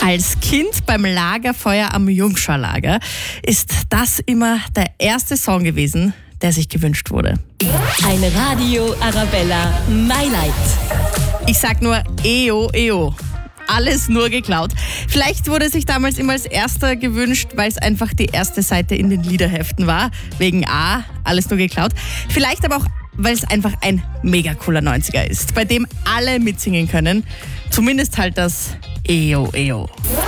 Als Kind beim Lagerfeuer am Jungscharlager ist das immer der erste Song gewesen, der sich gewünscht wurde. Eine Radio Arabella My-Light. Ich sag nur EO, EO. Alles nur geklaut. Vielleicht wurde sich damals immer als erster gewünscht, weil es einfach die erste Seite in den Liederheften war. Wegen A, alles nur geklaut. Vielleicht aber auch, weil es einfach ein mega cooler 90er ist, bei dem alle mitsingen können. Zumindest halt das EO, EO.